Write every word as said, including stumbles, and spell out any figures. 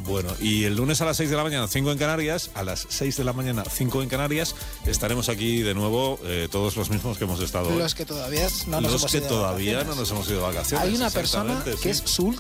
Bueno, y el lunes a las seis de la mañana, cinco en Canarias, a las seis de la mañana, cinco en Canarias, estaremos aquí de nuevo, eh, todos los mismos que hemos estado. Los que todavía no nos los hemos que ido todavía de no vacaciones. nos hemos ido de vacaciones. Hay una persona sí. que es su